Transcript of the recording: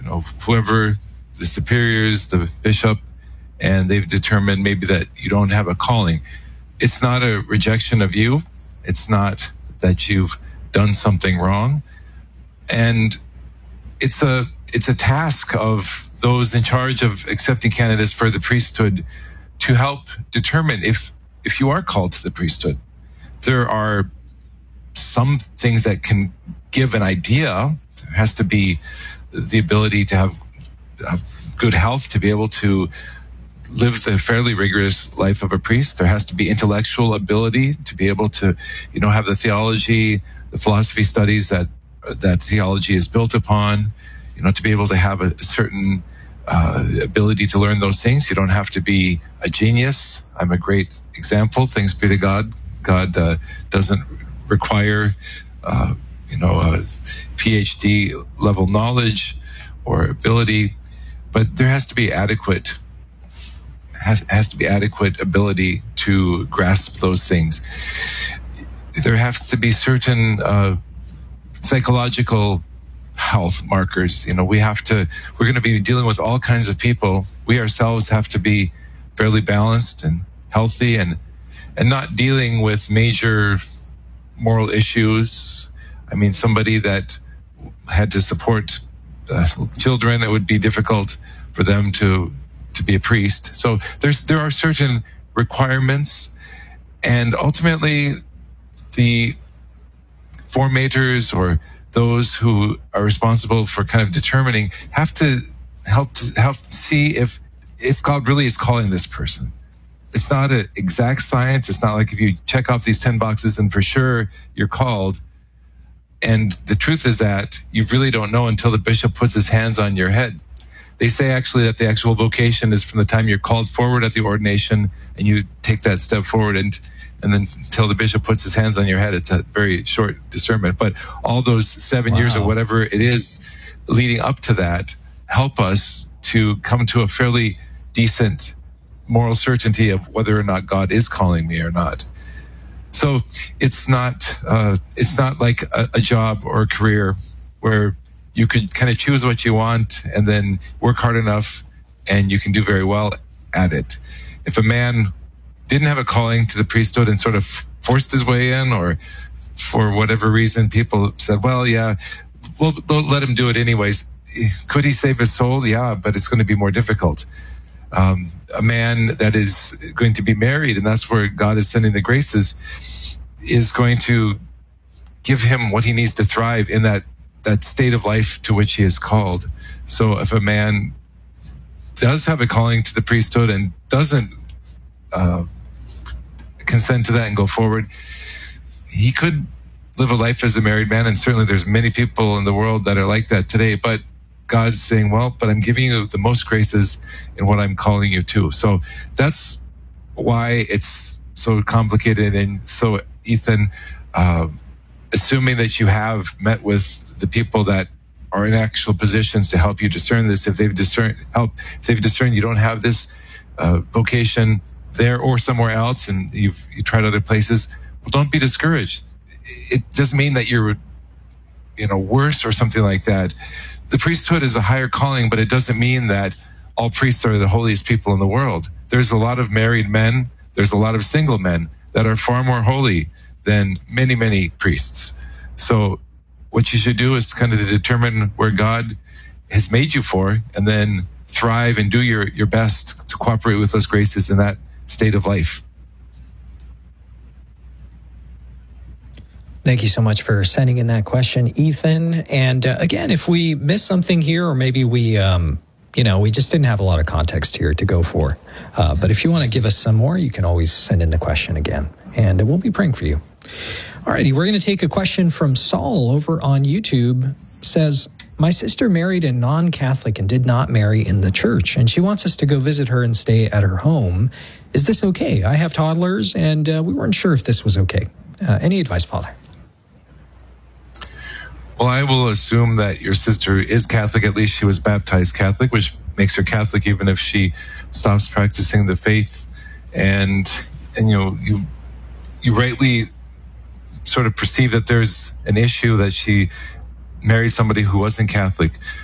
whoever, the superiors, the bishop, and they've determined maybe that you don't have a calling. It's not a rejection of you. It's not that you've done something wrong. And it's a task of those in charge of accepting candidates for the priesthood to help determine if you are called to the priesthood. There are some things that can give an idea. There has to be the ability to have good health, to be able to live the fairly rigorous life of a priest. There has to be intellectual ability to be able to, have the theology, the philosophy studies that theology is built upon, to be able to have a certain ability to learn those things. You don't have to be a genius. I'm a great example. Thanks be to God. God doesn't require, a PhD level knowledge or ability, but there has to be adequate ability to grasp those things. There have to be certain psychological health markers. We're going to be dealing with all kinds of people. We ourselves have to be fairly balanced and healthy and not dealing with major moral issues. I mean, somebody that had to support children, it would be difficult for them to be a priest. So there are certain requirements, and ultimately the formators or those who are responsible for kind of determining have to help see if God really is calling this person. It's not an exact science. It's not like if you check off these 10 boxes, then for sure you're called. And the truth is that you really don't know until the bishop puts his hands on your head. They say actually that the actual vocation is from the time you're called forward at the ordination and you take that step forward and then until the bishop puts his hands on your head. It's a very short discernment. But all those 7 years or whatever it is leading up to that help us to come to a fairly decent moral certainty of whether or not God is calling me or not. So it's not like a job or a career where you could kind of choose what you want and then work hard enough and you can do very well at it. If a man didn't have a calling to the priesthood and sort of forced his way in, or for whatever reason, people said, well, yeah, we'll let him do it anyways. Could he save his soul? Yeah, but it's going to be more difficult. A man that is going to be married, and that's where God is sending the graces, is going to give him what he needs to thrive in that state of life to which he is called. So if a man does have a calling to the priesthood and doesn't consent to that and go forward, he could live a life as a married man, and certainly there's many people in the world that are like that today, but God's saying, well, but I'm giving you the most graces in what I'm calling you to. So that's why it's so complicated. And so, Ethan, assuming that you have met with the people that are in actual positions to help you discern this, if they've discerned you don't have this vocation there or somewhere else, and you tried other places, well, don't be discouraged. It doesn't mean that you're, worse or something like that. The priesthood is a higher calling, but it doesn't mean that all priests are the holiest people in the world. There's a lot of married men. There's a lot of single men that are far more holy than many, many priests. So what you should do is kind of to determine where God has made you for, and then thrive and do your best to cooperate with those graces in that state of life. Thank you so much for sending in that question, Ethan. And again, if we missed something here, or maybe we just didn't have a lot of context here to go for. But if you want to give us some more, you can always send in the question again, and we'll be praying for you. Alrighty, we're going to take a question from Saul over on YouTube. Says, my sister married a non-Catholic and did not marry in the church, and she wants us to go visit her and stay at her home. Is this okay? I have toddlers, and we weren't sure if this was okay. Any advice, Father? Well, I will assume that your sister is Catholic. At least she was baptized Catholic, which makes her Catholic even if she stops practicing the faith. And you rightly sort of perceive that there's an issue that she married somebody who wasn't Catholic.